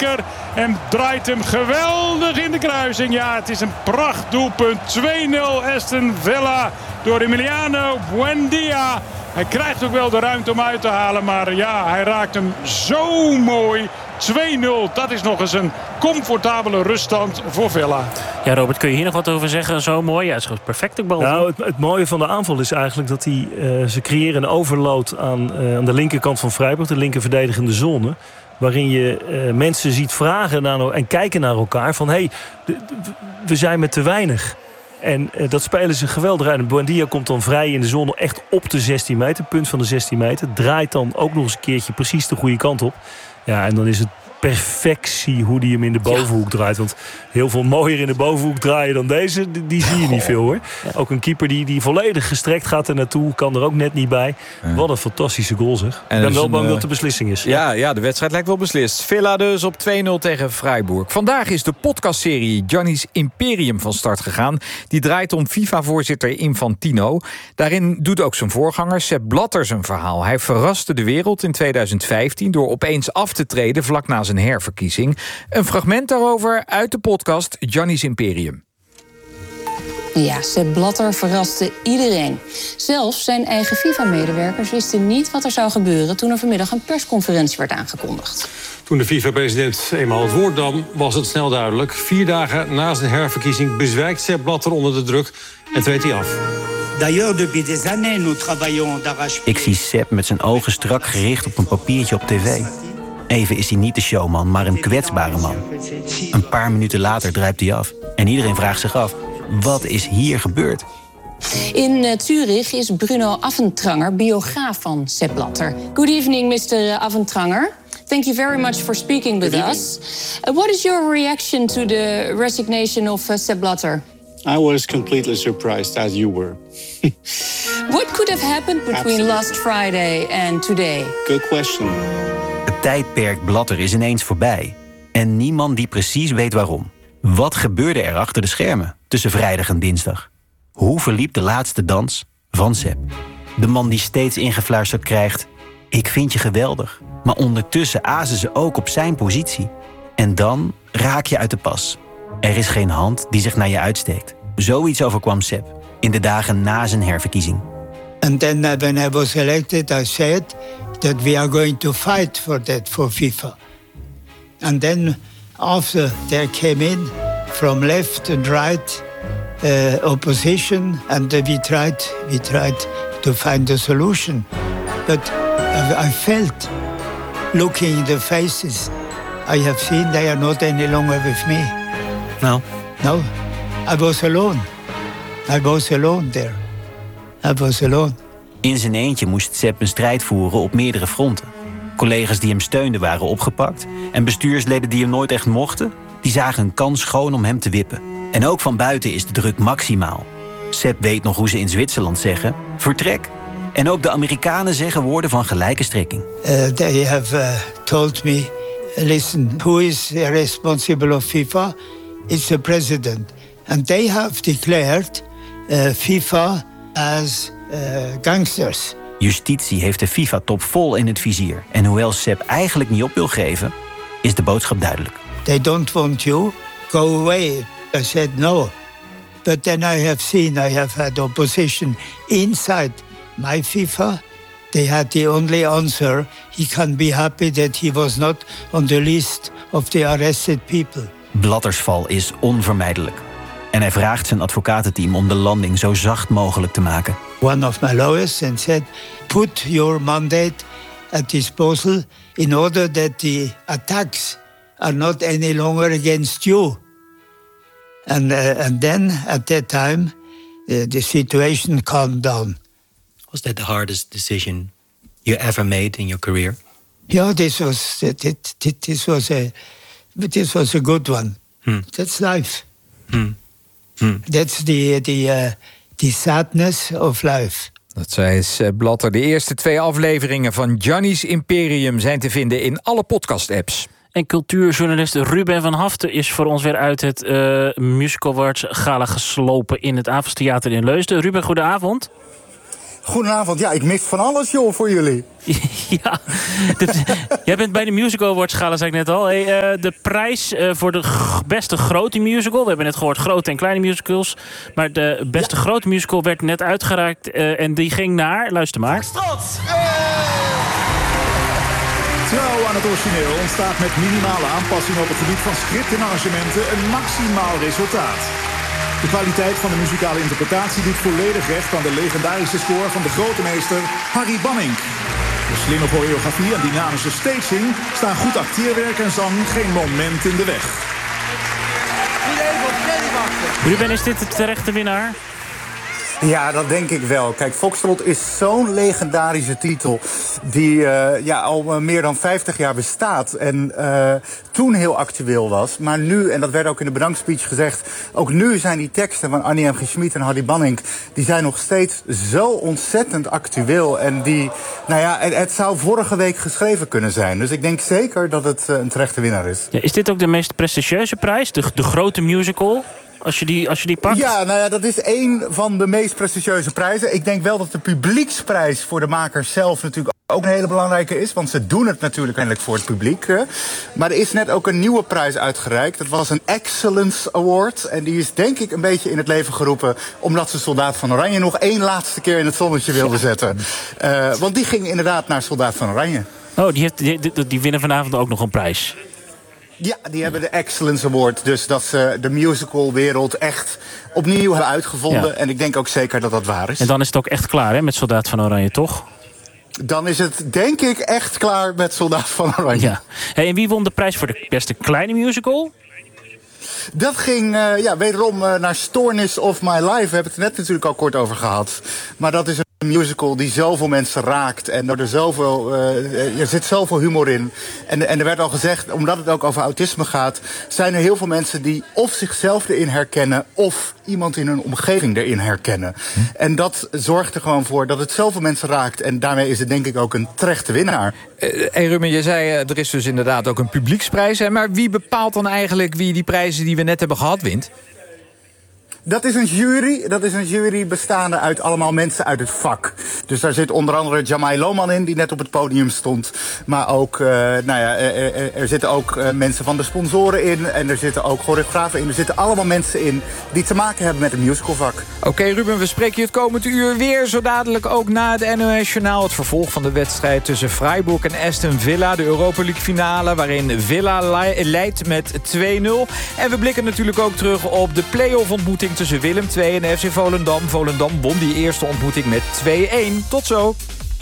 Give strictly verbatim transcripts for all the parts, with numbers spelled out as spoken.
linker en draait hem geweldig in de kruising. Ja, het is een prachtdoelpunt. twee nul Aston Villa door Emiliano Buendia. Hij krijgt ook wel de ruimte om uit te halen, maar ja, hij raakt hem zo mooi. twee nul, dat is nog eens een comfortabele ruststand voor Villa. Ja, Robert, kun je hier nog wat over zeggen? Zo mooi, ja, het is gewoon perfecte bal. Nou, het, het mooie van de aanval is eigenlijk dat die, uh, ze creëren een overload aan, uh, aan de linkerkant van Freiburg, de linker verdedigende zone, waarin je uh, mensen ziet vragen naar, en kijken naar elkaar van, hé, hey, we zijn met te weinig. En uh, dat spelen ze geweldig uit. Buendia komt dan vrij in de zone echt op de zestien meter. Punt van de zestien meter. Draait dan ook nog eens een keertje precies de goede kant op. Ja, en dan is het perfectie hoe die hem in de bovenhoek draait. Want heel veel mooier in de bovenhoek draaien dan deze, die, die zie je niet veel hoor. Ook een keeper die, die volledig gestrekt gaat er naartoe, kan er ook net niet bij. Wat een fantastische goal zeg. En ik ben wel bang een, dat de beslissing is. Ja, ja, de wedstrijd lijkt wel beslist. Villa dus op twee nul tegen Freiburg. Vandaag is de podcastserie Gianni's Imperium van start gegaan. Die draait om FIFA-voorzitter Infantino. Daarin doet ook zijn voorganger Sepp Blatter zijn verhaal. Hij verraste de wereld in tweeduizend vijftien door opeens af te treden vlak na zijn herverkiezing. Een fragment daarover uit de podcast Gianni's Imperium. Ja, Sepp Blatter verraste iedereen. Zelfs zijn eigen FIFA-medewerkers wisten niet wat er zou gebeuren toen er vanmiddag een persconferentie werd aangekondigd. Toen de FIFA-president eenmaal het woord nam, was het snel duidelijk. Vier dagen na zijn herverkiezing bezwijkt Sepp Blatter onder de druk en treedt hij af. Ik zie Sepp met zijn ogen strak gericht op een papiertje op tv. Even is hij niet de showman, maar een kwetsbare man. Een paar minuten later druipt hij af. En iedereen vraagt zich af, wat is hier gebeurd? In uh, Zurich is Bruno Affentranger, biograaf van Sepp Blatter. Good evening, mister Affentranger. Thank you very much for speaking with us. Uh, what is your reaction to the resignation of uh, Sepp Blatter? I was completely surprised, as you were. What could have happened between Absolutely. last Friday and today? Good question. Het tijdperk Blatter is ineens voorbij. En niemand die precies weet waarom. Wat gebeurde er achter de schermen tussen vrijdag en dinsdag? Hoe verliep de laatste dans van Sepp? De man die steeds ingefluisterd krijgt, ik vind je geweldig. Maar ondertussen azen ze ook op zijn positie. En dan raak je uit de pas. Er is geen hand die zich naar je uitsteekt. Zoiets overkwam Sepp in de dagen na zijn herverkiezing. And then uh, when I was elected, I said that we are going to fight for that for FIFA. And then after there came in from left and right uh, opposition, and uh, we tried we tried to find a solution. But I, I felt, looking in the faces, I have seen they are not any longer with me. No. No, I was alone. I was alone there. I was alone. In zijn eentje moest Sepp een strijd voeren op meerdere fronten. Collega's die hem steunden waren opgepakt. En bestuursleden die hem nooit echt mochten, die zagen een kans schoon om hem te wippen. En ook van buiten is de druk maximaal. Sepp weet nog hoe ze in Zwitserland zeggen, vertrek. En ook de Amerikanen zeggen woorden van gelijke strekking. Uh, they have uh, told me, listen, who is responsible of FIFA? It's the president. And they have declared uh, FIFA as uh, gangsters. Justitie heeft de FIFA-top vol in het vizier. En hoewel Sepp eigenlijk niet op wil geven, is de boodschap duidelijk. They don't want you, go away. I said no. But then I have seen, I have had opposition inside my FIFA. They had the only answer, he can be happy that he was not on the list of the arrested people. Blatters val is onvermijdelijk. En hij vraagt zijn advocatenteam om de landing zo zacht mogelijk te maken. One of my lawyers and said, put your mandate at disposal in order that the attacks are not any longer against you. And, uh, and then, at that time, uh, the situation calmed down. Was that the hardest decision you ever made in your career? Yeah, this was it, it, this was a this was a good one. Hmm. That's life. Hmm. Hmm. That's the the uh, the sadness of life. Dat zei Sepp Blatter. De eerste twee afleveringen van Gianni's Imperium zijn te vinden in alle podcast-apps. En cultuurjournalist Ruben van Haften is voor ons weer uit het uh, Musical Awards Gala geslopen in het Avondstheater in Leusden. Ruben, goedenavond. Goedenavond. Ja, ik mis van alles, joh, voor jullie. Ja, dit, jij bent bij de Musical Awards gala, zei ik net al. Hey, uh, de prijs uh, voor de g- beste grote musical. We hebben net gehoord grote en kleine musicals. Maar de beste ja. grote musical werd net uitgereikt. Uh, en die ging naar, luister maar. Trouw aan het origineel ontstaat met minimale aanpassingen op het gebied van script en arrangementen een maximaal resultaat. De kwaliteit van de muzikale interpretatie doet volledig recht aan de legendarische score van de grote meester Harry Banning. De slimme choreografie en dynamische staging staan goed acteerwerk en zang geen moment in de weg. Ruben, is dit de terechte winnaar? Ja, dat denk ik wel. Kijk, Foxtrot is zo'n legendarische titel die uh, ja, al uh, meer dan vijftig jaar bestaat. En uh, toen heel actueel was. Maar nu, en dat werd ook in de bedankspeech gezegd, ook nu zijn die teksten van Annie M G. Schmid en Harry Banning, die zijn nog steeds zo ontzettend actueel. En die, nou ja, het, het zou vorige week geschreven kunnen zijn. Dus ik denk zeker dat het uh, een terechte winnaar is. Ja, is dit ook de meest prestigieuze prijs? De, de grote musical? Als je, die, als je die pakt? Ja, nou ja, dat is één van de meest prestigieuze prijzen. Ik denk wel dat de publieksprijs voor de makers zelf natuurlijk ook een hele belangrijke is. Want ze doen het natuurlijk eindelijk voor het publiek. Hè. Maar er is net ook een nieuwe prijs uitgereikt. Dat was een Excellence Award. En die is denk ik een beetje in het leven geroepen omdat ze Soldaat van Oranje nog één laatste keer in het zonnetje wilden zetten. Uh, want die ging inderdaad naar Soldaat van Oranje. Oh, die, heeft, die, die, die winnen vanavond ook nog een prijs. Ja, die hebben de Excellence Award. Dus dat ze de musicalwereld echt opnieuw hebben uitgevonden. Ja. En ik denk ook zeker dat dat waar is. En dan is het ook echt klaar, hè, met Soldaat van Oranje, toch? Dan is het, denk ik, echt klaar met Soldaat van Oranje. Ja. Hey, en wie won de prijs voor de beste kleine musical? Dat ging uh, ja, wederom uh, naar Stoornis of My Life. We hebben het er net natuurlijk al kort over gehad. Maar dat is een musical die zoveel mensen raakt. En er, zoveel, uh, er zit zoveel humor in. En, en er werd al gezegd, omdat het ook over autisme gaat, zijn er heel veel mensen die of zichzelf erin herkennen of iemand in hun omgeving erin herkennen. Hm. En dat zorgt er gewoon voor dat het zoveel mensen raakt. En daarmee is het denk ik ook een terechte winnaar. Uh, hey Ruben, je zei uh, er is dus inderdaad ook een publieksprijs. Hè? Maar wie bepaalt dan eigenlijk wie die prijzen die we net hebben gehad wint? Dat is een jury. Dat is een jury bestaande uit allemaal mensen uit het vak. Dus daar zit onder andere Jamai Lohman in, die net op het podium stond. Maar ook, uh, nou ja, er, er zitten ook uh, mensen van de sponsoren in. En er zitten ook choreografen in. Er zitten allemaal mensen in die te maken hebben met het musicalvak. Oké, okay, Ruben, we spreken je het komend uur weer. Zo dadelijk ook na het N O S-journaal. Het vervolg van de wedstrijd tussen Freiburg en Aston Villa. De Europa League finale, waarin Villa leidt met twee nul. En we blikken natuurlijk ook terug op de play-off ontmoeting tussen Willem twee en F C Volendam. Volendam won die eerste ontmoeting met twee-een. Tot zo.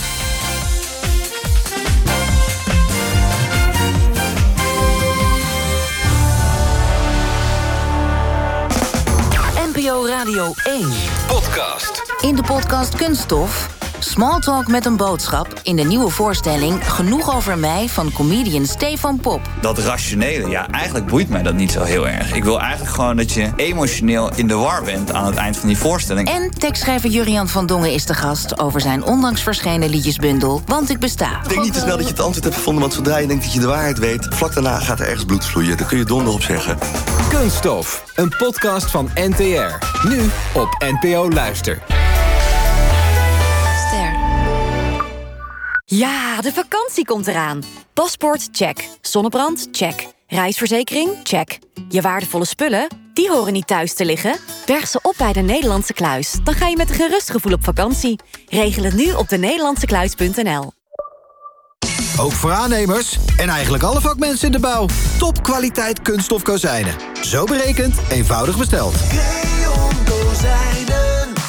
N P O Radio één. Podcast. In de podcast Kunststof. Smalltalk met een boodschap in de nieuwe voorstelling Genoeg over mij van comedian Stefan Pop. Dat rationele, ja, eigenlijk boeit mij dat niet zo heel erg. Ik wil eigenlijk gewoon dat je emotioneel in de war bent aan het eind van die voorstelling. En tekstschrijver Jurian van Dongen is de gast over zijn onlangs verschenen liedjesbundel Want ik besta. Denk niet te snel dat je het antwoord hebt gevonden, want zodra je denkt dat je de waarheid weet, vlak daarna gaat er ergens bloed vloeien. Daar kun je donder op zeggen. Kunststof, een podcast van N T R. Nu op N P O Luister. Ja, de vakantie komt eraan. Paspoort, check. Zonnebrand, check. Reisverzekering, check. Je waardevolle spullen, die horen niet thuis te liggen. Berg ze op bij de Nederlandse Kluis. Dan ga je met een gerust gevoel op vakantie. Regel het nu op de nederlandse kluis punt n l. Ook voor aannemers en eigenlijk alle vakmensen in de bouw. Topkwaliteit kunststof kozijnen. Zo berekend, eenvoudig besteld. Creon Kozijnen.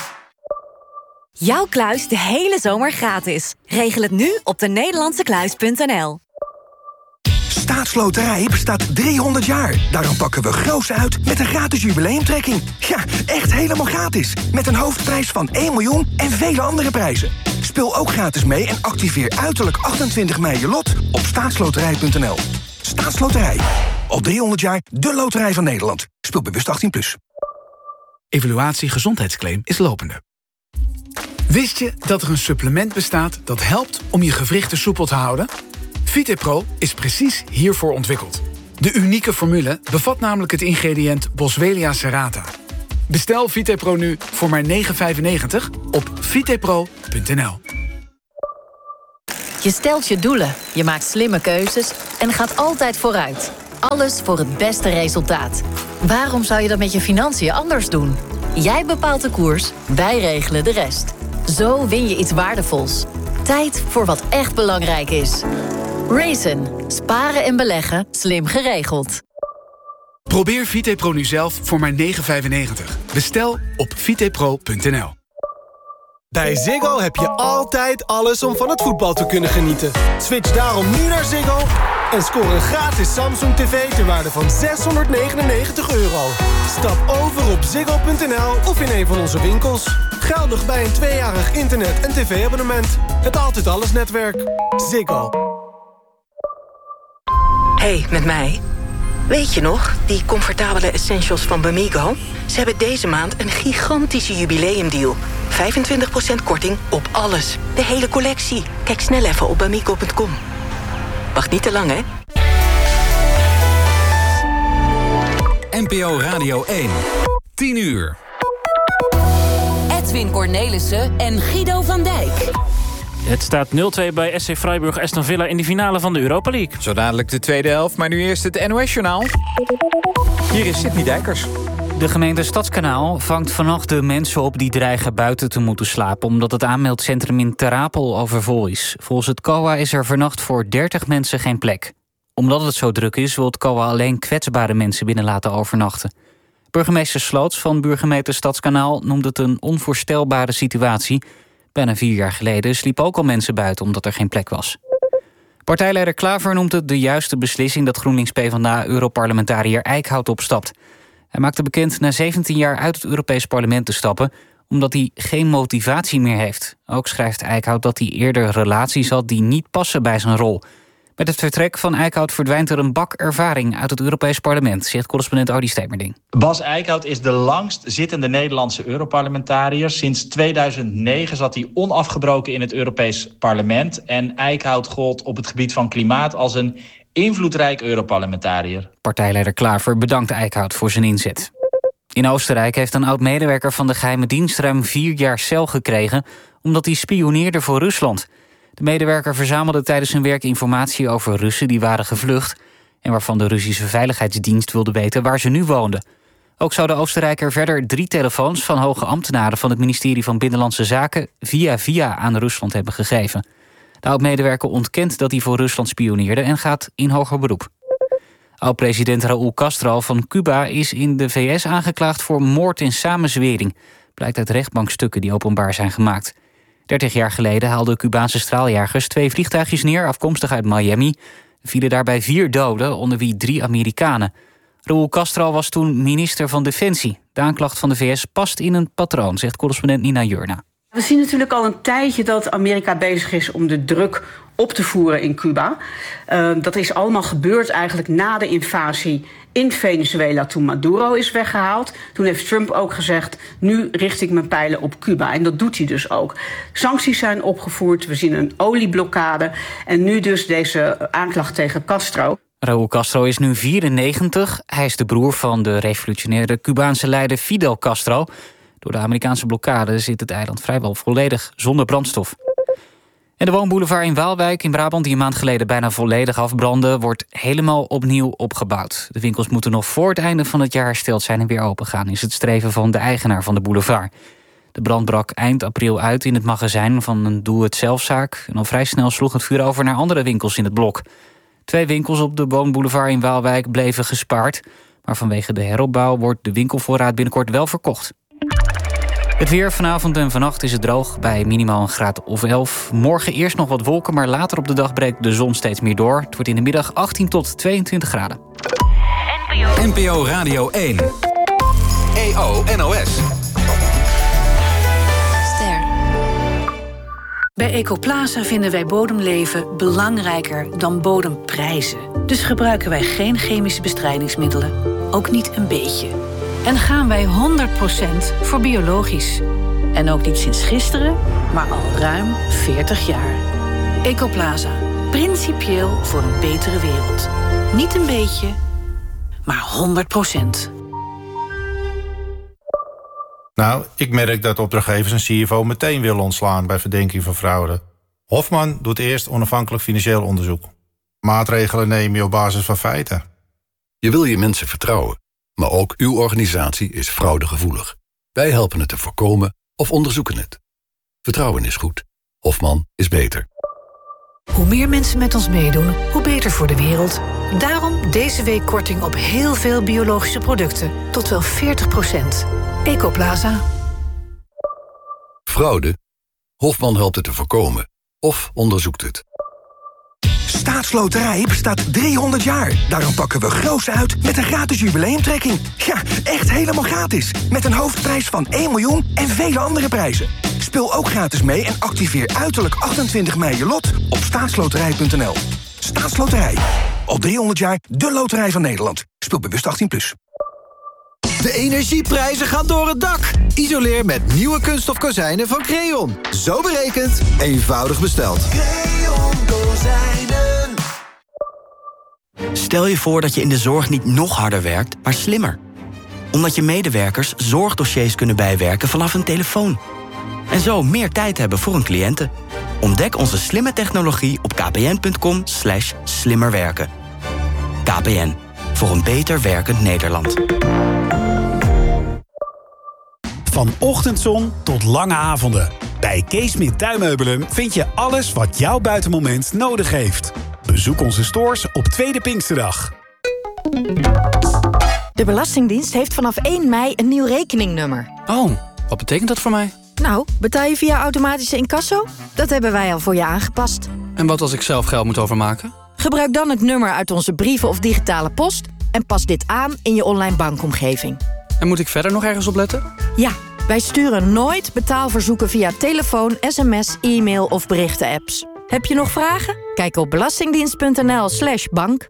Jouw kluis de hele zomer gratis. Regel het nu op de nederlandse kluis punt n l. Staatsloterij bestaat driehonderd jaar. Daarom pakken we groots uit met een gratis jubileumtrekking. Ja, echt helemaal gratis. Met een hoofdprijs van één miljoen en vele andere prijzen. Speel ook gratis mee en activeer uiterlijk achtentwintig mei je lot op staatsloterij punt n l. Staatsloterij. Al driehonderd jaar de loterij van Nederland. Speel bewust achttien plus. Evaluatie gezondheidsclaim is lopende. Wist je dat er een supplement bestaat dat helpt om je gewrichten soepel te houden? VitaPro is precies hiervoor ontwikkeld. De unieke formule bevat namelijk het ingrediënt Boswellia serrata. Bestel Vitepro nu voor maar negen vijfennegentig op vitepro punt n l. Je stelt je doelen, je maakt slimme keuzes en gaat altijd vooruit. Alles voor het beste resultaat. Waarom zou je dat met je financiën anders doen? Jij bepaalt de koers, wij regelen de rest. Zo win je iets waardevols. Tijd voor wat echt belangrijk is. Raisin. Sparen en beleggen, slim geregeld. Probeer Vitepro nu zelf voor maar negen vijfennegentig. Bestel op vitepro punt n l. Bij Ziggo heb je altijd alles om van het voetbal te kunnen genieten. Switch daarom nu naar Ziggo en score een gratis Samsung tv ter waarde van zeshonderdnegenennegentig euro. Stap over op ziggo punt n l of in een van onze winkels. Geldig bij een tweejarig internet- en tv-abonnement. Het Altijd Alles netwerk. Ziggo. Hey, met mij. Weet je nog, die comfortabele essentials van Bamigo? Ze hebben deze maand een gigantische jubileumdeal. vijfentwintig procent korting op alles. De hele collectie. Kijk snel even op bamigo punt com. Wacht niet te lang, hè? N P O Radio één. tien uur. Edwin Cornelissen en Guido van Dijk. Het staat nul twee bij S C Freiburg Aston Villa in de finale van de Europa League. Zo dadelijk de tweede helft, maar nu eerst het N O S-journaal. Hier is Sidney Dijkers. De gemeente Stadskanaal vangt vannacht de mensen op die dreigen buiten te moeten slapen, omdat het aanmeldcentrum in Ter Apel overvol is. Volgens het C O A is er vannacht voor dertig mensen geen plek. Omdat het zo druk is, wil het C O A alleen kwetsbare mensen binnen laten overnachten. Burgemeester Sloots van buurgemeente Stadskanaal noemde het een onvoorstelbare situatie. Bijna vier jaar geleden sliepen ook al mensen buiten omdat er geen plek was. Partijleider Klaver noemt het de juiste beslissing dat GroenLinks-PvdA-europarlementariër Eickhout opstapt. Hij maakte bekend na zeventien jaar uit het Europees Parlement te stappen, omdat hij geen motivatie meer heeft. Ook schrijft Eickhout dat hij eerder relaties had die niet passen bij zijn rol. Met het vertrek van Eickhout verdwijnt er een bak ervaring uit het Europees Parlement, zegt correspondent Audi Stemerding. Bas Eickhout is de langst zittende Nederlandse Europarlementariër. Sinds tweeduizend negen zat hij onafgebroken in het Europees Parlement. En Eickhout gold op het gebied van klimaat als een invloedrijk Europarlementariër. Partijleider Klaver bedankt Eickhout voor zijn inzet. In Oostenrijk heeft een oud-medewerker van de geheime dienst ruim vier jaar cel gekregen, omdat hij spioneerde voor Rusland. De medewerker verzamelde tijdens zijn werk informatie over Russen die waren gevlucht en waarvan de Russische Veiligheidsdienst wilde weten waar ze nu woonden. Ook zou de Oostenrijker verder drie telefoons van hoge ambtenaren van het ministerie van Binnenlandse Zaken via via aan Rusland hebben gegeven. De oud-medewerker ontkent dat hij voor Rusland spioneerde en gaat in hoger beroep. Oud-president Raúl Castro van Cuba is in de V S aangeklaagd voor moord en samenzwering, blijkt uit rechtbankstukken die openbaar zijn gemaakt. dertig jaar geleden haalden Cubaanse straaljagers twee vliegtuigjes neer, afkomstig uit Miami. Er vielen daarbij vier doden, onder wie drie Amerikanen. Raúl Castro was toen minister van Defensie. De aanklacht van de V S past in een patroon, zegt correspondent Nina Jurna. We zien natuurlijk al een tijdje dat Amerika bezig is om de druk op te voeren in Cuba. Uh, dat is allemaal gebeurd eigenlijk na de invasie in Venezuela toen Maduro is weggehaald. Toen heeft Trump ook gezegd, nu richt ik mijn pijlen op Cuba. En dat doet hij dus ook. Sancties zijn opgevoerd, we zien een olieblokkade en nu dus deze aanklacht tegen Castro. Raúl Castro is nu vierennegentig. Hij is de broer van de revolutionaire Cubaanse leider Fidel Castro. Door de Amerikaanse blokkade zit het eiland vrijwel volledig zonder brandstof. En de woonboulevard in Waalwijk in Brabant, die een maand geleden bijna volledig afbrandde, wordt helemaal opnieuw opgebouwd. De winkels moeten nog voor het einde van het jaar hersteld zijn en weer opengaan, is het streven van de eigenaar van de boulevard. De brand brak eind april uit in het magazijn van een doe-het-zelfzaak. En al vrij snel sloeg het vuur over naar andere winkels in het blok. Twee winkels op de woonboulevard in Waalwijk bleven gespaard, maar vanwege de heropbouw wordt de winkelvoorraad binnenkort wel verkocht. Het weer vanavond en vannacht is het droog bij minimaal een graad of elf. Morgen eerst nog wat wolken, maar later op de dag breekt de zon steeds meer door. Het wordt in de middag achttien tot tweeëntwintig graden. N P O Radio één. E O N O S. Ster. Bij Ecoplaza vinden wij bodemleven belangrijker dan bodemprijzen. Dus gebruiken wij geen chemische bestrijdingsmiddelen. Ook niet een beetje. En gaan wij honderd procent voor biologisch. En ook niet sinds gisteren, maar al ruim veertig jaar. Ecoplaza. Principieel voor een betere wereld. Niet een beetje, maar honderd procent. Nou, ik merk dat opdrachtgevers een C F O meteen willen ontslaan bij verdenking van fraude. Hofman doet eerst onafhankelijk financieel onderzoek. Maatregelen neem je op basis van feiten. Je wil je mensen vertrouwen, maar ook uw organisatie is fraudegevoelig. Wij helpen het te voorkomen of onderzoeken het. Vertrouwen is goed. Hofman is beter. Hoe meer mensen met ons meedoen, hoe beter voor de wereld. Daarom deze week korting op heel veel biologische producten. Tot wel veertig procent. Ecoplaza. Fraude? Hofman helpt het te voorkomen of onderzoekt het. Staatsloterij bestaat driehonderd jaar. Daarom pakken we groots uit met een gratis jubileumtrekking. Ja, echt helemaal gratis. Met een hoofdprijs van één miljoen en vele andere prijzen. Speel ook gratis mee en activeer uiterlijk achtentwintig mei je lot op staatsloterij punt n l. Staatsloterij. Al driehonderd jaar de loterij van Nederland. Speel bewust achttien plus. De energieprijzen gaan door het dak. Isoleer met nieuwe kunststof kozijnen van Creon. Zo berekend, eenvoudig besteld. Creon kozijnen. Stel je voor dat je in de zorg niet nog harder werkt, maar slimmer. Omdat je medewerkers zorgdossiers kunnen bijwerken vanaf een telefoon. En zo meer tijd hebben voor hun cliënten. Ontdek onze slimme technologie op kpn punt com slash slimmerwerken. K P N, voor een beter werkend Nederland. Van ochtendzon tot lange avonden. Bij Kees Smit Tuinmeubelen vind je alles wat jouw buitenmoment nodig heeft. Bezoek onze stores op Tweede Pinksterdag. De Belastingdienst heeft vanaf één mei een nieuw rekeningnummer. Oh, wat betekent dat voor mij? Nou, betaal je via automatische incasso? Dat hebben wij al voor je aangepast. En wat als ik zelf geld moet overmaken? Gebruik dan het nummer uit onze brieven of digitale post en pas dit aan in je online bankomgeving. En moet ik verder nog ergens op letten? Ja, wij sturen nooit betaalverzoeken via telefoon, sms, e-mail of berichten-apps. Heb je nog vragen? Kijk op belastingdienst punt n l slash bank.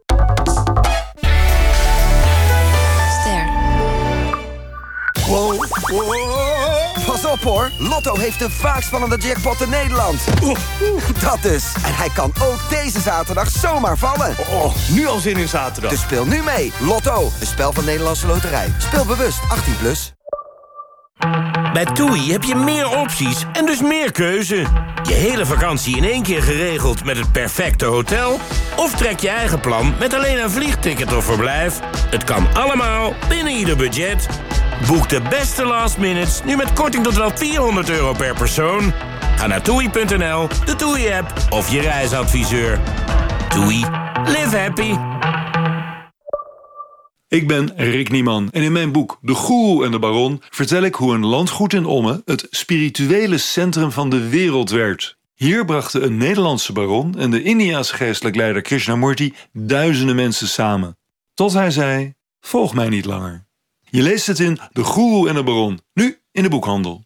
Ster. Wow, wow. Pas op hoor, Lotto heeft de vaakst spannende jackpot in Nederland. Dat dus. En hij kan ook deze zaterdag zomaar vallen. Oh, nu al zin in zaterdag. Dus speel nu mee. Lotto, een spel van Nederlandse Loterij. Speel bewust, achttien plus. Bij TUI heb je meer opties en dus meer keuze. Je hele vakantie in één keer geregeld met het perfecte hotel? Of trek je eigen plan met alleen een vliegticket of verblijf? Het kan allemaal binnen ieder budget. Boek de beste last minutes nu met korting tot wel vierhonderd euro per persoon. Ga naar toei punt n l, de TUI-app of je reisadviseur. TUI. Live happy. Ik ben Rick Nieman en in mijn boek De Goeroe en de Baron vertel ik hoe een landgoed in Ommen het spirituele centrum van de wereld werd. Hier brachten een Nederlandse baron en de Indiase geestelijk leider Krishnamurti duizenden mensen samen. Tot hij zei, volg mij niet langer. Je leest het in De Goeroe en de Baron, nu in de boekhandel.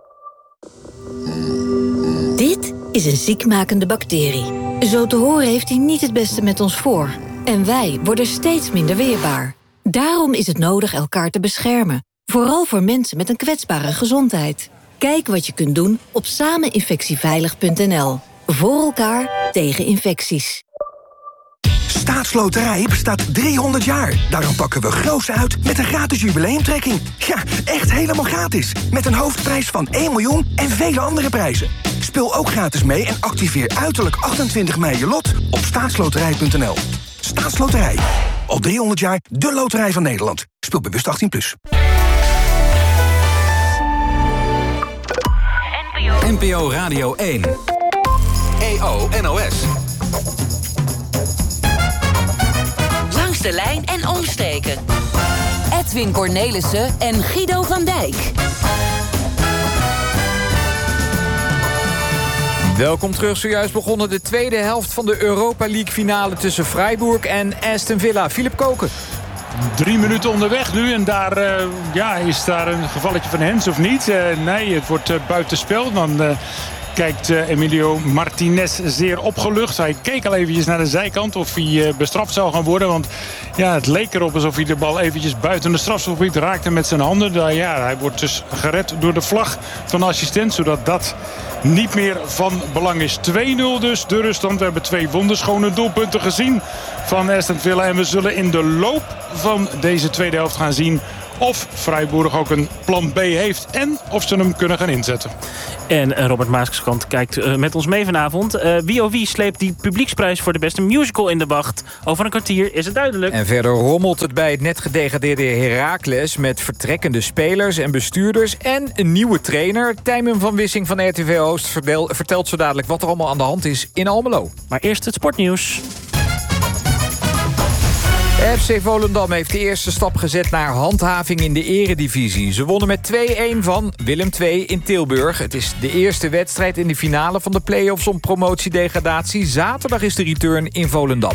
Dit is een ziekmakende bacterie. Zo te horen heeft hij niet het beste met ons voor. En wij worden steeds minder weerbaar. Daarom is het nodig elkaar te beschermen. Vooral voor mensen met een kwetsbare gezondheid. Kijk wat je kunt doen op sameninfectieveilig punt n l. Voor elkaar tegen infecties. Staatsloterij bestaat driehonderd jaar. Daarom pakken we groots uit met een gratis jubileumtrekking. Ja, echt helemaal gratis. Met een hoofdprijs van één miljoen en vele andere prijzen. Speel ook gratis mee en activeer uiterlijk achtentwintig mei je lot op staatsloterij punt n l. Staatsloterij. Al driehonderd jaar de loterij van Nederland. Speel bewust achttien plus. N P O Radio één. E O N O S. Langs de lijn en omstreken. Edwin Cornelissen en Guido van Dijk. Welkom terug, zojuist begonnen de tweede helft van de Europa League finale tussen Freiburg en Aston Villa. Philip Koken. Drie minuten onderweg nu en daar uh, ja, is daar een gevalletje van Hens of niet? Uh, nee, het wordt uh, buitenspel. Dan uh, kijkt uh, Emilio Martinez zeer opgelucht. Hij keek al eventjes naar de zijkant of hij uh, bestraft zou gaan worden. Want ja, het leek erop alsof hij de bal eventjes buiten de strafschopgebied raakte met zijn handen. Uh, ja, hij wordt dus gered door de vlag van de assistent, zodat dat niet meer van belang is. twee nul dus, de ruststand. We hebben twee wonderschone doelpunten gezien van Aston Villa. En we zullen in de loop van deze tweede helft gaan zien of Freiburg ook een plan B heeft en of ze hem kunnen gaan inzetten. En Robert Maaskant kijkt uh, met ons mee vanavond. Uh, wie of wie sleept die publieksprijs voor de beste musical in de wacht? Over een kwartier is het duidelijk. En verder rommelt het bij het net gedegradeerde Heracles met vertrekkende spelers en bestuurders en een nieuwe trainer. Tijmen van Wissing van R T V Oost vertelt zo dadelijk wat er allemaal aan de hand is in Almelo. Maar eerst het sportnieuws. F C Volendam heeft de eerste stap gezet naar handhaving in de eredivisie. Ze wonnen met twee-een van Willem twee in Tilburg. Het is de eerste wedstrijd in de finale van de play-offs om promotie-degradatie. Zaterdag is de return in Volendam.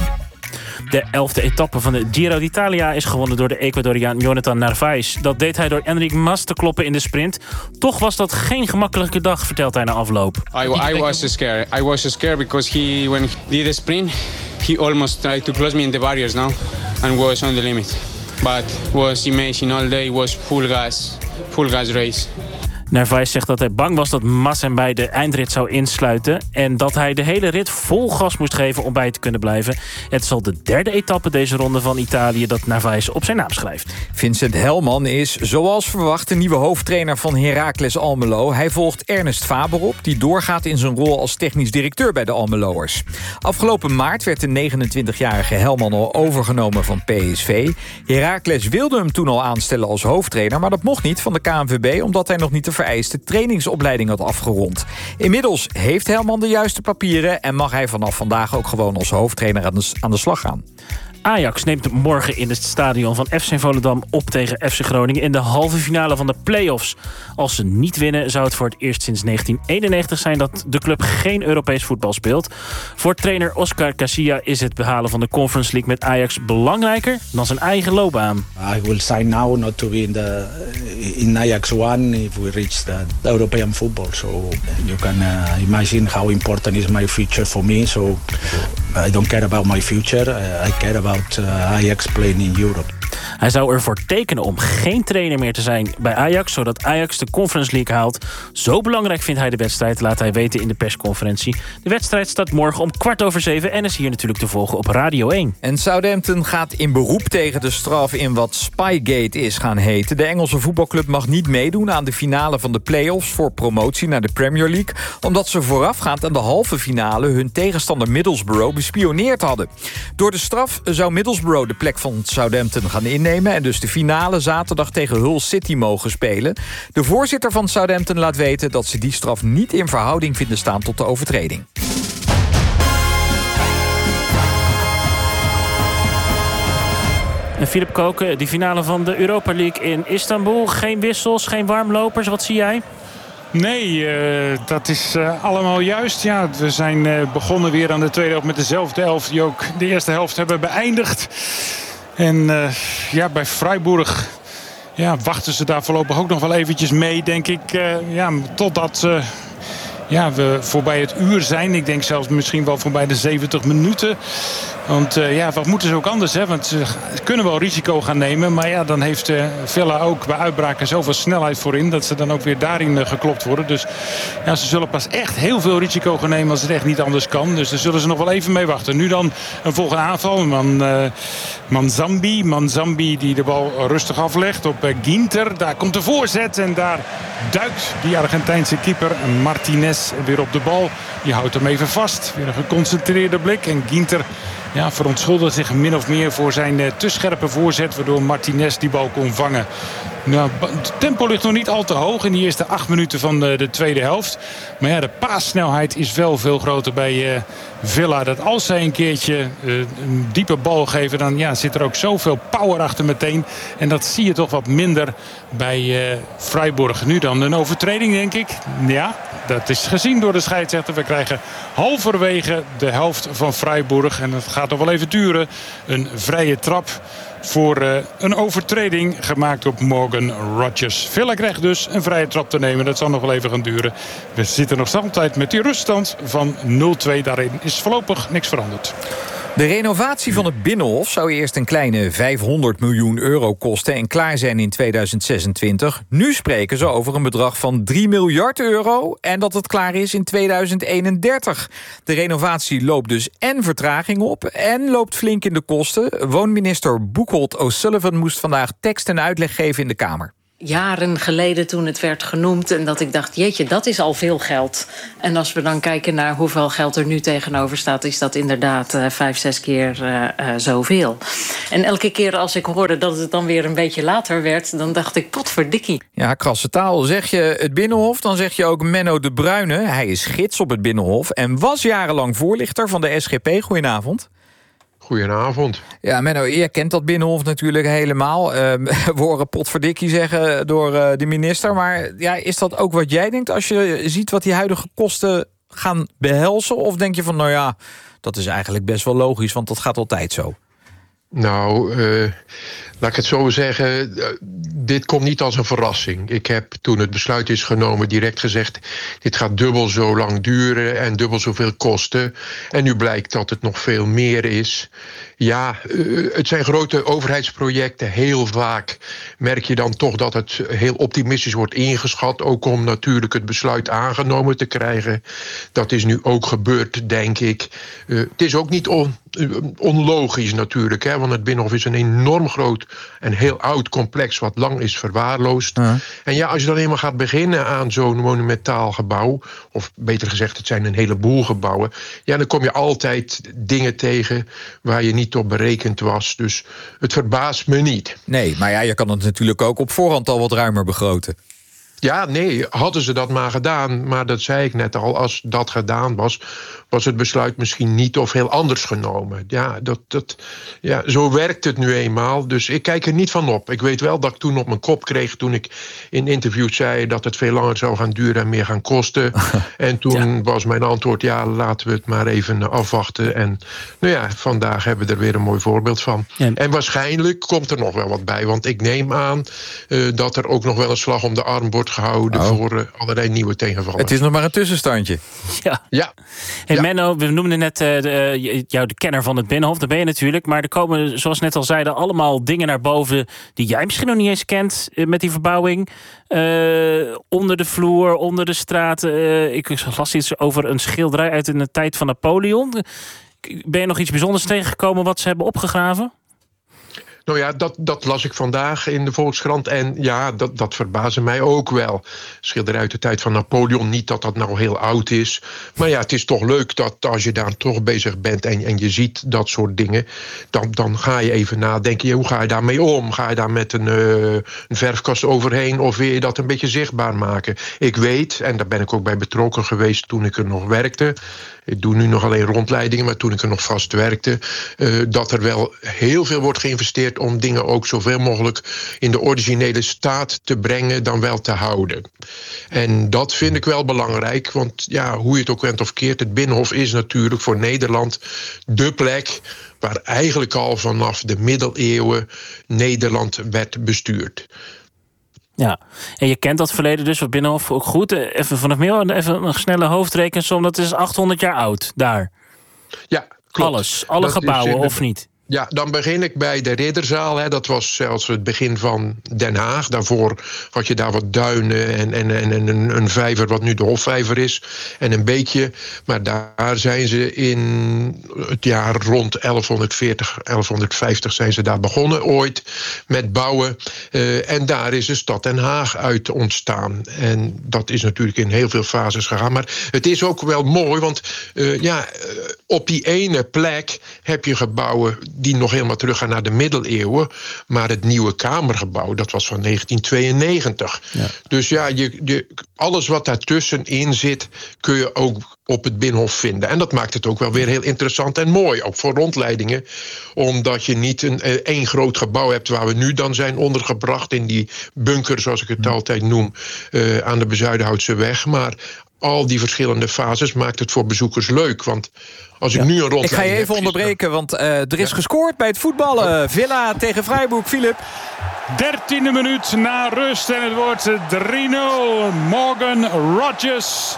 De elfde etappe van de Giro d'Italia is gewonnen door de Ecuadoriaan Jonathan Narvaez. Dat deed hij door Enric Mas te kloppen in de sprint. Toch was dat geen gemakkelijke dag, vertelt hij na afloop. I, I was scared. I was scared because he, when he did the sprint, he almost tried to close me in the barriers now and was on the limit. But was amazing all day. Was full gas, full gas race. Narvaez zegt dat hij bang was dat Mas hem bij de eindrit zou insluiten en dat hij de hele rit vol gas moest geven om bij te kunnen blijven. Het is al de derde etappe deze ronde van Italië dat Narvaez op zijn naam schrijft. Vincent Helman is, zoals verwacht, de nieuwe hoofdtrainer van Heracles Almelo. Hij volgt Ernest Faber op, die doorgaat in zijn rol als technisch directeur bij de Almeloers. Afgelopen maart werd de negenentwintigjarige Helman al overgenomen van P S V. Heracles wilde hem toen al aanstellen als hoofdtrainer, maar dat mocht niet van de K N V B, omdat hij nog niet de vereiste trainingsopleiding had afgerond. Inmiddels heeft Helman de juiste papieren en mag hij vanaf vandaag ook gewoon als hoofdtrainer aan de, aan de slag gaan. Ajax neemt morgen in het stadion van F C Volendam op tegen F C Groningen in de halve finale van de play-offs. Als ze niet winnen zou het voor het eerst sinds negentien eenennegentig zijn dat de club geen Europees voetbal speelt. Voor trainer Oscar Casilla is het behalen van de Conference League met Ajax belangrijker dan zijn eigen loopbaan. I will sign now not to be in the in Ajax one if we reach the, the European football. So you can uh, imagine how important is my future for me. So I don't care about my future. Uh, I care about uh, Ajax playing in Europe. Hij zou ervoor tekenen om geen trainer meer te zijn bij Ajax, zodat Ajax de Conference League haalt. Zo belangrijk vindt hij de wedstrijd, laat hij weten in de persconferentie. De wedstrijd staat morgen om kwart over zeven en is hier natuurlijk te volgen op Radio één. En Southampton gaat in beroep tegen de straf in wat Spygate is gaan heten. De Engelse voetbalclub mag niet meedoen aan de finale van de play-offs voor promotie naar de Premier League, omdat ze voorafgaand aan de halve finale hun tegenstander Middlesbrough bespioneerd hadden. Door de straf zou Middlesbrough de plek van Southampton gaan innemen en dus de finale zaterdag tegen Hull City mogen spelen. De voorzitter van Southampton laat weten dat ze die straf niet in verhouding vinden staan tot de overtreding. En Philip Koken, die finale van de Europa League in Istanbul. Geen wissels, geen warmlopers. Wat zie jij? Nee, uh, dat is uh, allemaal juist. Ja, we zijn uh, begonnen weer aan de tweede helft met dezelfde elf die ook de eerste helft hebben beëindigd. En uh, ja, bij Freiburg ja, wachten ze daar voorlopig ook nog wel eventjes mee, denk ik. Uh, ja, totdat uh, ja, we voorbij het uur zijn. Ik denk zelfs misschien wel voorbij de zeventig minuten. Want uh, ja, wat moeten ze ook anders, hè? Want ze kunnen wel risico gaan nemen. Maar ja, dan heeft uh, Villa ook bij uitbraken zoveel snelheid voorin dat ze dan ook weer daarin uh, geklopt worden. Dus ja, ze zullen pas echt heel veel risico gaan nemen als het echt niet anders kan. Dus daar zullen ze nog wel even mee wachten. Nu dan een volgende aanval. Man, uh, Manzambi. Manzambi die de bal rustig aflegt op uh, Ginter. Daar komt de voorzet en daar duikt die Argentijnse keeper Martinez weer op de bal. Die houdt hem even vast. Weer een geconcentreerde blik. En Ginter ja, verontschuldigt zich min of meer voor zijn uh, te scherpe voorzet, waardoor Martinez die bal kon vangen. Nou, het tempo ligt nog niet al te hoog in die eerste acht minuten van de, de tweede helft. Maar ja, de paassnelheid is wel veel groter bij uh, Villa. Dat als zij een keertje uh, een diepe bal geven, dan ja, zit er ook zoveel power achter meteen. En dat zie je toch wat minder bij uh, Freiburg. Nu dan een overtreding, denk ik. Ja, dat is gezien door de scheidsrechter. We krijgen halverwege de helft van Freiburg. En dat gaat nog wel even duren. Een vrije trap voor uh, een overtreding gemaakt op Morgan Rodgers. Villa krijgt dus een vrije trap te nemen. Dat zal nog wel even gaan duren. We zitten nog altijd met die ruststand van nul twee. Daarin is voorlopig niks veranderd. De renovatie van het Binnenhof zou eerst een kleine vijfhonderd miljoen euro kosten en klaar zijn in tweeduizend zesentwintig. Nu spreken ze over een bedrag van drie miljard euro en dat het klaar is in tweeduizend eenendertig. De renovatie loopt dus en vertraging op en loopt flink in de kosten. Woonminister Boekholt O'Sullivan moest vandaag tekst en uitleg geven in de Kamer. Jaren geleden toen het werd genoemd en dat ik dacht, jeetje, dat is al veel geld. En als we dan kijken naar hoeveel geld er nu tegenover staat, is dat inderdaad uh, vijf, zes keer uh, uh, zoveel. En elke keer als ik hoorde dat het dan weer een beetje later werd, dan dacht ik, potverdikkie. Ja, krasse taal. Zeg je het Binnenhof, dan zeg je ook Menno de Bruyne. Hij is gids op het Binnenhof en was jarenlang voorlichter van de S G P. Goedenavond. Goedenavond. Ja, Menno, je kent dat Binnenhof natuurlijk helemaal. Uh, we horen potverdikkie zeggen door uh, de minister. Maar ja, is dat ook wat jij denkt als je ziet wat die huidige kosten gaan behelzen? Of denk je van, nou ja, dat is eigenlijk best wel logisch, want dat gaat altijd zo? Nou, uh, laat ik het zo zeggen, uh, dit komt niet als een verrassing. Ik heb toen het besluit is genomen direct gezegd, dit gaat dubbel zo lang duren en dubbel zoveel kosten. En nu blijkt dat het nog veel meer is. Ja, uh, het zijn grote overheidsprojecten. Heel vaak merk je dan toch dat het heel optimistisch wordt ingeschat. Ook om natuurlijk het besluit aangenomen te krijgen. Dat is nu ook gebeurd, denk ik. Uh, het is ook niet on, uh, onlogisch natuurlijk, hè, want het Binnenhof is een enorm groot en heel oud complex wat lang is verwaarloosd. Uh-huh. En ja, als je dan eenmaal gaat beginnen aan zo'n monumentaal gebouw, of beter gezegd, het zijn een heleboel gebouwen, ja, dan kom je altijd dingen tegen waar je niet op berekend was. Dus het verbaast me niet. Nee, maar ja, je kan het natuurlijk ook op voorhand al wat ruimer begroten. Ja, nee, hadden ze dat maar gedaan. Maar dat zei ik net al, als dat gedaan was, was het besluit misschien niet of heel anders genomen. Ja, dat, dat, ja, zo werkt het nu eenmaal. Dus ik kijk er niet van op. Ik weet wel dat ik toen op mijn kop kreeg toen ik in interviews zei dat het veel langer zou gaan duren en meer gaan kosten. En toen ja. was mijn antwoord, ja, laten we het maar even afwachten. En nou ja, vandaag hebben we er weer een mooi voorbeeld van. Ja. En waarschijnlijk komt er nog wel wat bij. Want ik neem aan uh, dat er ook nog wel een slag om de arm wordt gehouden oh. voor uh, allerlei nieuwe tegenvallen. Het is nog maar een tussenstandje. Ja. Ja. Hey, ja. Menno, we noemden net uh, de, uh, jou de kenner van het Binnenhof. Dat ben je natuurlijk. Maar er komen, zoals net al zeiden, allemaal dingen naar boven die jij misschien nog niet eens kent uh, met die verbouwing. Uh, onder de vloer, onder de straat. Uh, ik las iets over een schilderij uit in de tijd van Napoleon. Ben je nog iets bijzonders tegengekomen wat ze hebben opgegraven? Nou ja, dat, dat las ik vandaag in de Volkskrant. En ja, dat, dat verbaasde mij ook wel. Schilderij uit de tijd van Napoleon. Niet dat dat nou heel oud is. Maar ja, het is toch leuk dat als je daar toch bezig bent en, en je ziet dat soort dingen, dan, dan ga je even nadenken, hoe ga je daarmee om? Ga je daar met een, uh, een verfkast overheen of wil je dat een beetje zichtbaar maken? Ik weet, en daar ben ik ook bij betrokken geweest toen ik er nog werkte. Ik doe nu nog alleen rondleidingen, maar toen ik er nog vast werkte, uh, dat er wel heel veel wordt geïnvesteerd om dingen ook zoveel mogelijk in de originele staat te brengen dan wel te houden. En dat vind ik wel belangrijk, want ja, hoe je het ook went of keert, het Binnenhof is natuurlijk voor Nederland de plek waar eigenlijk al vanaf de middeleeuwen Nederland werd bestuurd. Ja, en je kent dat verleden dus, wat Binnenhof ook goed. Even vanaf meer, even een snelle hoofdrekensom, dat is achthonderd jaar oud, daar. Ja, klopt. Alles, alle dat gebouwen, de, of niet? Ja, dan begin ik bij de Ridderzaal. Hè. Dat was zelfs het begin van Den Haag. Daarvoor had je daar wat duinen en, en, en, en een, een vijver wat nu de Hofvijver is. En een beekje. Maar daar zijn ze in het jaar rond elfhonderdveertig, elfhonderdvijftig zijn ze daar begonnen ooit met bouwen. Uh, en daar is de stad Den Haag uit ontstaan. En dat is natuurlijk in heel veel fases gegaan. Maar het is ook wel mooi, want uh, ja, op die ene plek heb je gebouwen die nog helemaal teruggaan naar de middeleeuwen. Maar het nieuwe Kamergebouw, dat was van negentien tweeënnegentig. Ja. Dus ja, je, je, alles wat daartussenin zit, kun je ook op het Binnenhof vinden. En dat maakt het ook wel weer heel interessant en mooi. Ook voor rondleidingen. Omdat je niet een één groot gebouw hebt waar we nu dan zijn ondergebracht in die bunker, zoals ik het altijd noem, uh, aan de Bezuidenhoutse weg. Maar al die verschillende fases maakt het voor bezoekers leuk. Want als ik ja. nu een rondleiding Ik ga je even onderbreken, want uh, er is ja. gescoord bij het voetballen. Villa tegen Freiburg, Philip. dertiende minuut na rust en het wordt drie nul. Morgan Rodgers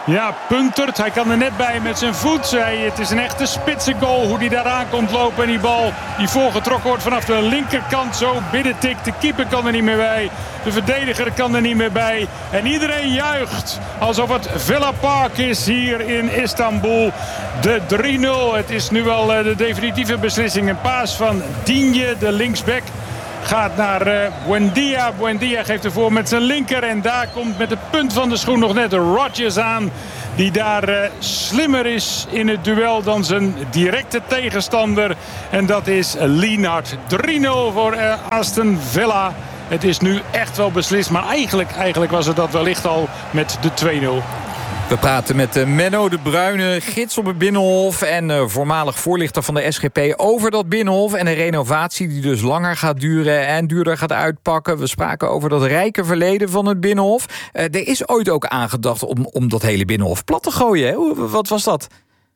Ja, puntert. Hij kan er net bij met zijn voet. Hij, het is een echte spitse goal hoe hij daar aan komt lopen. En die bal die voorgetrokken wordt vanaf de linkerkant zo binnentikt. De keeper kan er niet meer bij. De verdediger kan er niet meer bij. En iedereen juicht alsof het Villa Park is hier in Istanbul. De drie nul. Het is nu wel de definitieve beslissing. Een paas van Digne, de linksback. Gaat naar uh, Buendia. Buendia geeft ervoor met zijn linker. En daar komt met de punt van de schoen nog net Rodgers aan. Die daar uh, slimmer is in het duel dan zijn directe tegenstander. En dat is Lienhard. drie nul voor uh, Aston Villa. Het is nu echt wel beslist. Maar eigenlijk, eigenlijk was het dat wellicht al met de twee nul. We praten met Menno de Bruyne, gids op het Binnenhof en uh, voormalig voorlichter van de S G P over dat Binnenhof en een renovatie die dus langer gaat duren en duurder gaat uitpakken. We spraken over dat rijke verleden van het Binnenhof. Uh, er is ooit ook aangedacht om, om dat hele Binnenhof plat te gooien. Hè? Hoe, wat was dat?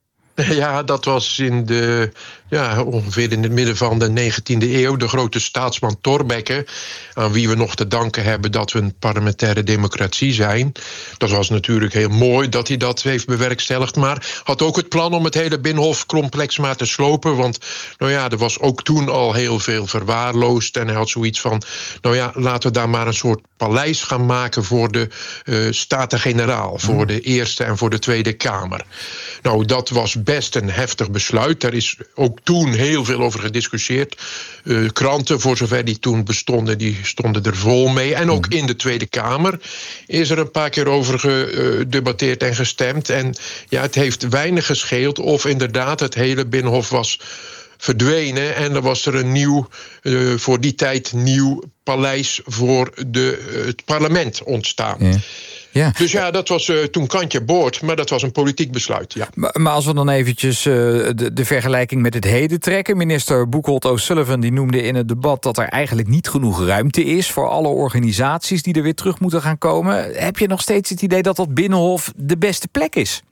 Ja, dat was in de, ja, ongeveer in het midden van de negentiende eeuw. De grote staatsman Thorbecke, aan wie we nog te danken hebben dat we een parlementaire democratie zijn. Dat was natuurlijk heel mooi dat hij dat heeft bewerkstelligd. Maar had ook het plan om het hele Binnenhofcomplex maar te slopen. Want nou ja, er was ook toen al heel veel verwaarloosd. En hij had zoiets van, nou ja, laten we daar maar een soort paleis gaan maken voor de uh, Staten-Generaal. Voor de Eerste en voor de Tweede Kamer. Nou, dat was best een heftig besluit. Daar is ook toen heel veel over gediscussieerd. Uh, kranten, voor zover die toen bestonden, die stonden er vol mee. En ook in de Tweede Kamer is er een paar keer over gedebatteerd en gestemd. En ja, het heeft weinig gescheeld of inderdaad het hele Binnenhof was verdwenen. En er was er een nieuw, uh, voor die tijd nieuw paleis voor de, uh, het parlement ontstaan. Ja. Ja. Dus ja, dat was uh, toen kantje boord, maar dat was een politiek besluit. Ja. Maar, maar als we dan eventjes uh, de, de vergelijking met het heden trekken. Minister Buchholz O'Sullivan die noemde in het debat dat er eigenlijk niet genoeg ruimte is voor alle organisaties die er weer terug moeten gaan komen. Heb je nog steeds het idee dat dat Binnenhof de beste plek is?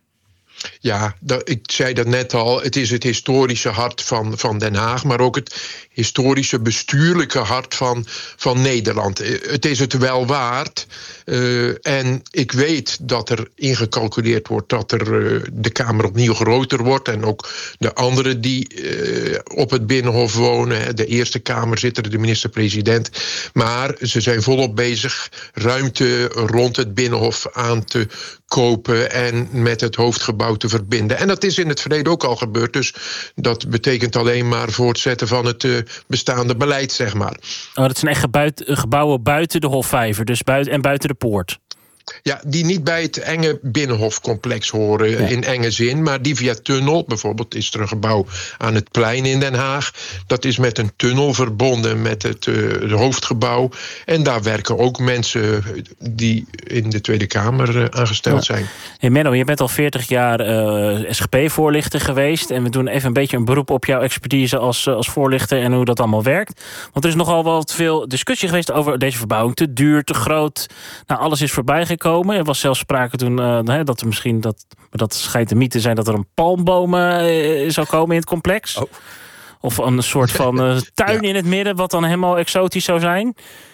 Ja, dat, ik zei dat net al. Het is het historische hart van, van Den Haag, maar ook het historische bestuurlijke hart van, van Nederland. Het is het wel waard. Uh, en ik weet dat er ingecalculeerd wordt dat er uh, de Kamer opnieuw groter wordt. En ook de anderen die uh, op het Binnenhof wonen. De Eerste Kamer zit er, de minister-president. Maar ze zijn volop bezig ruimte rond het Binnenhof aan te kopen en met het hoofdgebouw te verbinden. En dat is in het verleden ook al gebeurd. Dus dat betekent alleen maar voortzetten van het uh, bestaande beleid, zeg maar. Oh, dat zijn echt gebuit, gebouwen buiten de Hofvijver, dus buiten, en buiten de poort. Ja, die niet bij het enge Binnenhofcomplex horen, ja, in enge zin. Maar die via tunnel, bijvoorbeeld is er een gebouw aan het plein in Den Haag. Dat is met een tunnel verbonden met het, uh, het hoofdgebouw. En daar werken ook mensen die in de Tweede Kamer uh, aangesteld ja. zijn. Hey Menno, je bent al veertig jaar uh, S G P-voorlichter geweest. En we doen even een beetje een beroep op jouw expertise als, uh, als voorlichter en hoe dat allemaal werkt. Want er is nogal wat veel discussie geweest over deze verbouwing. Te duur, te groot. Nou, alles is voorbij gekomen. Er was zelfs sprake toen uh, dat er misschien, dat, dat schijnt een mythe te zijn, dat er een palmboom uh, zou komen in het complex. Oh. Of een soort van uh, tuin ja. in het midden, wat dan helemaal exotisch zou zijn.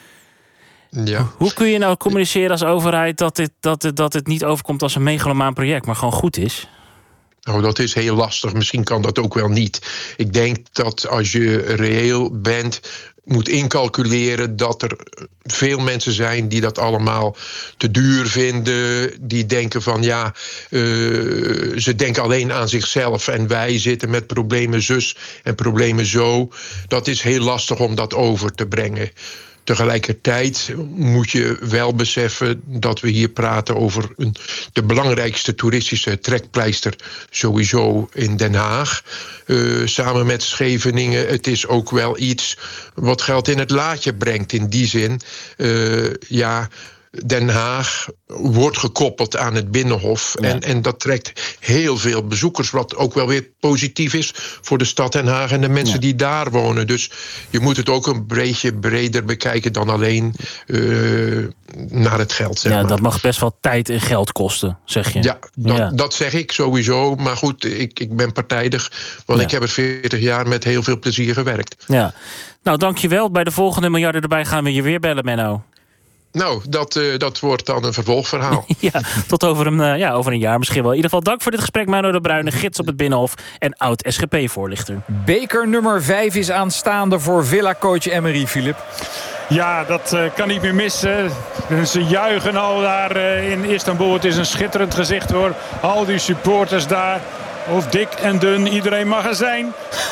Ja. Hoe kun je nou communiceren als overheid dat dit, dat, dit, dat dit niet overkomt als een megalomaan project, maar gewoon goed is? Nou, dat is heel lastig. Misschien kan dat ook wel niet. Ik denk dat als je reëel bent, moet incalculeren dat er veel mensen zijn die dat allemaal te duur vinden. Die denken van ja, uh, ze denken alleen aan zichzelf en wij zitten met problemen zus en problemen zo. Dat is heel lastig om dat over te brengen. Tegelijkertijd moet je wel beseffen dat we hier praten over een, de belangrijkste toeristische trekpleister sowieso in Den Haag. Uh, samen met Scheveningen. Het is ook wel iets wat geld in het laadje brengt in die zin. Uh, ja... Den Haag wordt gekoppeld aan het Binnenhof. Ja. En, en dat trekt heel veel bezoekers, wat ook wel weer positief is voor de stad Den Haag en de mensen ja. die daar wonen. Dus je moet het ook een beetje breder bekijken dan alleen uh, naar het geld. Zeg ja, maar. Dat mag best wel tijd en geld kosten, zeg je. Ja, dat, ja. dat zeg ik sowieso. Maar goed, ik, ik ben partijdig, want ja. ik heb er veertig jaar met heel veel plezier gewerkt. Ja. Nou, dankjewel. Bij de volgende miljarden erbij gaan we je weer bellen, Menno. Nou, dat, uh, dat wordt dan een vervolgverhaal. Ja, tot over een, uh, ja, over een jaar misschien wel. In ieder geval dank voor dit gesprek, Mano de Bruyne, gids op het Binnenhof en oud-S G P-voorlichter. Beker nummer vijf is aanstaande voor Villa-coach Emery, Filip. Ja, dat uh, kan niet meer missen. Ze juichen al daar uh, in Istanbul. Het is een schitterend gezicht hoor. Al die supporters daar. Of dik en dun, iedereen mag er zijn.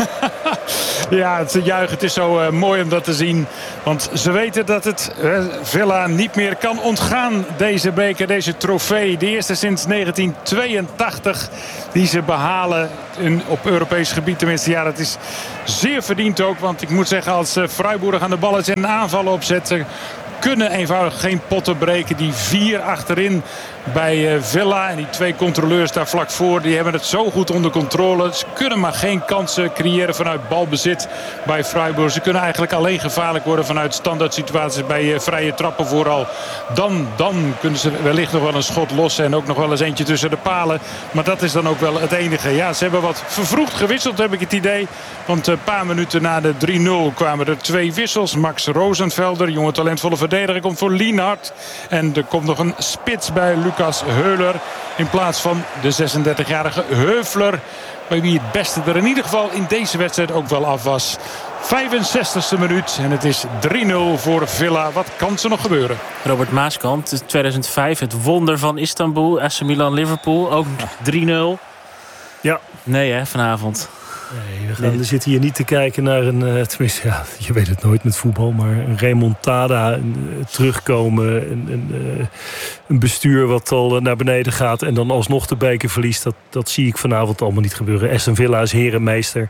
Ja, ze juichen. Het is zo uh, mooi om dat te zien. Want ze weten dat het uh, Villa niet meer kan ontgaan. Deze beker, deze trofee. De eerste sinds negentien tweeëntachtig die ze behalen in, op Europees gebied. Tenminste, ja, dat is zeer verdiend ook. Want ik moet zeggen, als uh, Freiburg aan de bal is en een aanval opzet, kunnen eenvoudig geen potten breken. Die vier achterin bij Villa en die twee controleurs daar vlak voor, die hebben het zo goed onder controle. Ze kunnen maar geen kansen creëren vanuit balbezit bij Freiburg. Ze kunnen eigenlijk alleen gevaarlijk worden vanuit standaard situaties bij vrije trappen vooral. Dan, dan kunnen ze wellicht nog wel een schot lossen en ook nog wel eens eentje tussen de palen. Maar dat is dan ook wel het enige. Ja, ze hebben wat vervroegd gewisseld, heb ik het idee. Want een paar minuten na de drie nul kwamen er twee wissels. Max Rosenfelder, jonge talentvolle verdediger, komt voor Lienhard. En er komt nog een spits bij Lucas Heuler in plaats van de zesendertigjarige Heufler, bij wie het beste er in ieder geval in deze wedstrijd ook wel af was. vijfenzestigste minuut en het is drie nul voor Villa. Wat kan er nog gebeuren? Robert Maaskant, tweeduizend vijf, het wonder van Istanbul. A C Milan Liverpool, ook drie nul. Ja. Nee hè, vanavond. Nee, we gaan, nee. We zitten hier niet te kijken naar een, uh, tenminste, ja, je weet het nooit met voetbal, maar een remontada, een, uh, terugkomen, een, een, uh, een bestuur wat al uh, naar beneden gaat en dan alsnog de beker verliest. Dat, dat zie ik vanavond allemaal niet gebeuren. Aston Villa is herenmeester.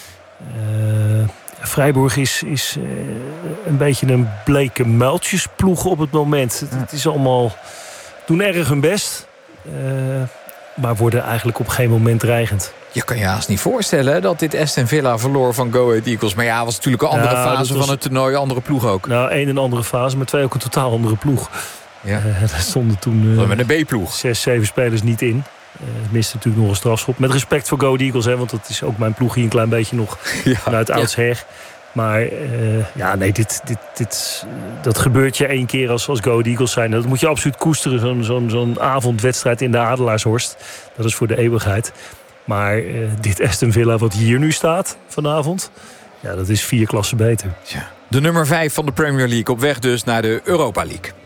Uh, Freiburg is, is uh, een beetje een bleke muiltjesploeg op het moment. Het, het is allemaal, doen erg hun best, uh, maar worden eigenlijk op geen moment dreigend. Je kan je haast niet voorstellen dat dit Aston Villa verloor van Go Ahead Eagles. Maar ja, het was natuurlijk een andere ja, fase was, van het toernooi. Andere ploeg ook. Nou, één een andere fase, maar twee ook een totaal andere ploeg. Ja. Uh, daar stonden toen uh, met een B-ploeg. Zes, zeven spelers niet in. Uh, het miste natuurlijk nog een strafschop. Met respect voor Go Ahead Eagles, hè, want dat is ook mijn ploeg hier een klein beetje nog ja. vanuit oudsher. Ja. Maar uh, ja, nee, dit, dit, dit, dat gebeurt je één keer als, als Go Ahead Eagles zijn. Dat moet je absoluut koesteren, zo'n, zo'n, zo'n avondwedstrijd in de Adelaarshorst. Dat is voor de eeuwigheid. Maar uh, dit Aston Villa wat hier nu staat vanavond, ja, dat is vier klassen beter. Ja. De nummer vijf van de Premier League op weg dus naar de Europa League.